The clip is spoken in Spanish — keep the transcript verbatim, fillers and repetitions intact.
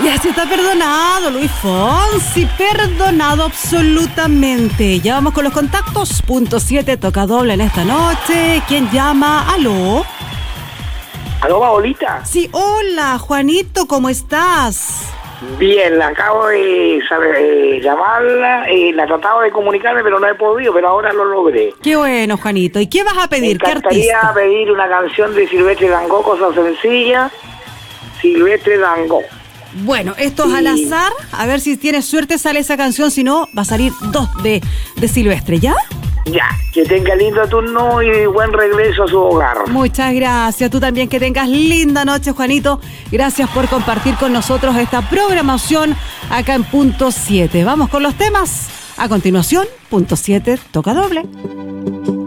Ya se está perdonado, Luis Fonsi, perdonado absolutamente. Ya vamos con los contactos. Punto siete toca doble en esta noche. ¿Quién llama? ¿Aló? ¿Aló, Paolita? Sí, hola, Juanito, ¿cómo estás? Bien, la acabo de saber, eh, llamarla, eh, la trataba de comunicarme, pero no he podido, pero ahora lo logré. Qué bueno, Juanito. ¿Y qué vas a pedir? Me ¿Qué encantaría artista? pedir una canción de Silvestre Dangond, cosa sencilla. Silvestre Dangond. Bueno, esto es Sí. al azar. A ver si tienes suerte, sale esa canción. Si no, va a salir dos de, de Silvestre, ¿ya? Ya, que tenga lindo turno y buen regreso a su hogar. Muchas gracias. Tú también que tengas linda noche, Juanito. Gracias por compartir con nosotros esta programación acá en Punto siete. Vamos con los temas. A continuación, Punto siete toca doble.